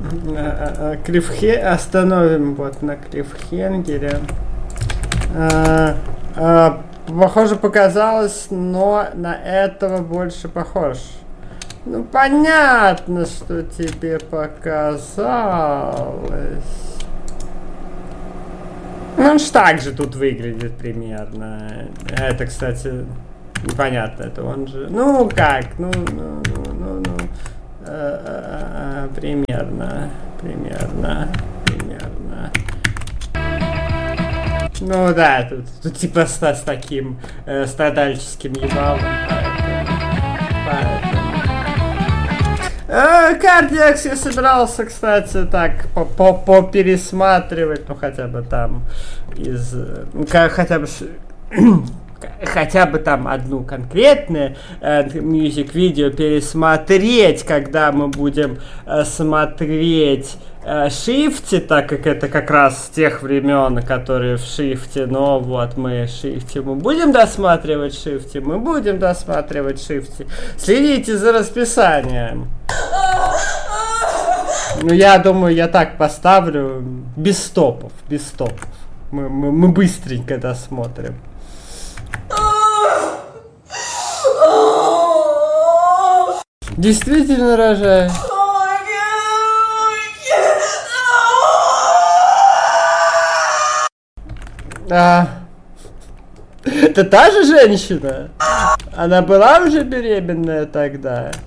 Остановим вот на Клиффхенгере. Похоже, показалось, но на этого больше похож. Ну, понятно, что тебе показалось. Ну, он ж так же тут выглядит примерно. Это, кстати, непонятно, это он же... Ну, как? Примерно. Ну да, тут типа с таким страдальческим ебалом, поэтому. Кардиакс я собирался, кстати, так пересматривать, ну хотя бы там из... хотя бы там одну конкретное мьюзик-видео пересмотреть, когда мы будем смотреть Шифте, так как это как раз с тех времен, которые в Шифте, но вот мы будем досматривать Шифте. Следите за расписанием. Ну, я думаю, я так поставлю, без стопов. Мы быстренько досмотрим. Действительно рожаю. Это та же женщина? Она была уже беременная тогда?